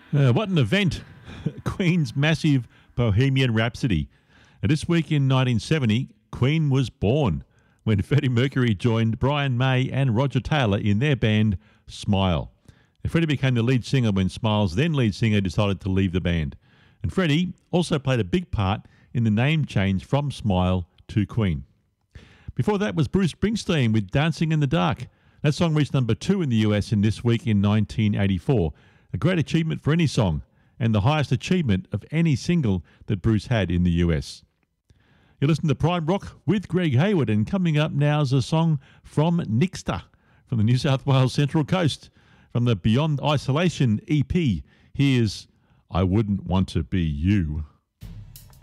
What an event! Queen's massive Bohemian Rhapsody. This week in 1970, Queen was born when Freddie Mercury joined Brian May and Roger Taylor in their band Smile. Freddie became the lead singer when Smile's then lead singer decided to leave the band. And Freddie also played a big part in the name change from Smile to Queen. Before that was Bruce Springsteen with Dancing in the Dark. That song reached number 2 in the US in this week in 1984. A great achievement for any song, and the highest achievement of any single that Bruce had in the US. You listen to Prime Rock with Greg Hayward, and coming up now is a song from Nixter, from the New South Wales Central Coast, from the Beyond Isolation EP. Here's I Wouldn't Want to Be You.